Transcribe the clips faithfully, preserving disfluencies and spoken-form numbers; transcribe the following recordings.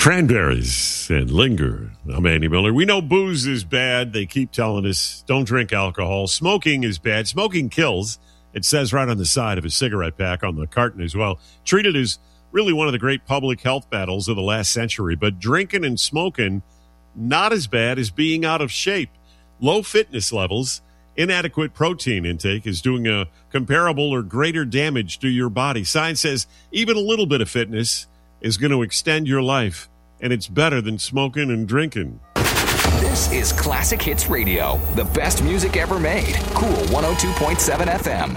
Cranberries and Linger. I'm Andy Miller. We know booze is bad. They keep telling us don't drink alcohol. Smoking is bad. Smoking kills. It says right on the side of a cigarette pack on the carton as well. Treated as really one of the great public health battles of the last century. But drinking and smoking, not as bad as being out of shape. Low fitness levels, inadequate protein intake is doing a comparable or greater damage to your body. Science says even a little bit of fitness is going to extend your life, and it's better than smoking and drinking. This is Classic Hits Radio, the best music ever made. Cool one oh two point seven F M.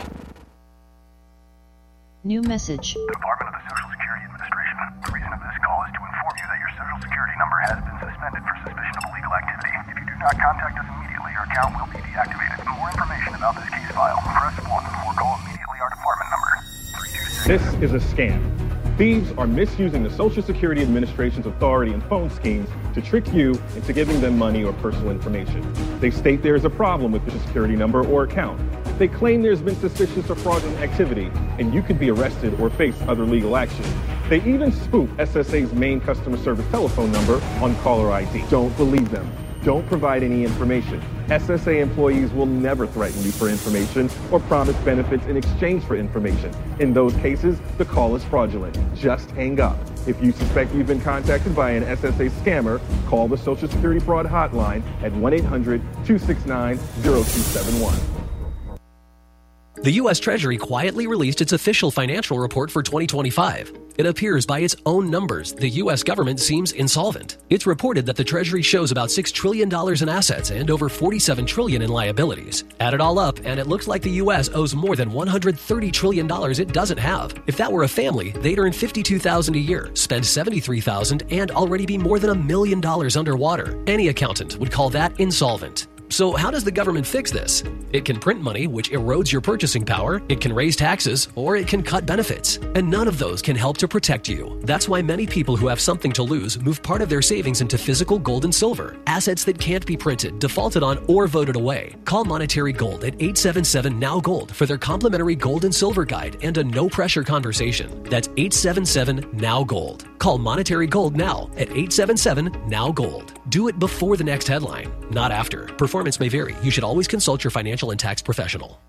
New message. Department of the Social Security Administration. The reason of this call is to inform you that your Social Security number has been suspended for suspicion of illegal activity. If you do not contact us immediately, your account will be deactivated. For more information about this case file, press one or call immediately our department number. three two six This is a scam. Thieves are misusing the Social Security Administration's authority and phone schemes to trick you into giving them money or personal information. They state there is a problem with the Social Security number or account. They claim there's been suspicious or fraudulent activity, and you could be arrested or face other legal action. They even spoof S S A's main customer service telephone number on caller I D. Don't believe them. Don't provide any information. S S A employees will never threaten you for information or promise benefits in exchange for information. In those cases, the call is fraudulent. Just hang up. If you suspect you've been contacted by an S S A scammer, call the Social Security Fraud Hotline at one eight hundred two six nine zero two seven one. The U S Treasury quietly released its official financial report for twenty twenty-five. It appears by its own numbers, the U S government seems insolvent. It's reported that the Treasury shows about six trillion dollars in assets and over forty-seven trillion dollars in liabilities. Add it all up, and it looks like the U S owes more than one hundred thirty trillion dollars it doesn't have. If that were a family, they'd earn fifty-two thousand dollars a year, spend seventy-three thousand dollars, and already be more than a million dollars underwater. Any accountant would call that insolvent. So how does the government fix this? It can print money, which erodes your purchasing power, it can raise taxes, or it can cut benefits. And none of those can help to protect you. That's why many people who have something to lose move part of their savings into physical gold and silver, assets that can't be printed, defaulted on, or voted away. Call Monetary Gold at eight seven seven N O W Gold for their complimentary gold and silver guide and a no-pressure conversation. That's eight seven seven N O W Gold. Call Monetary Gold now at eight seven seven N O W Gold. Do it before the next headline, not after. Performance may vary. You should always consult your financial and tax professional.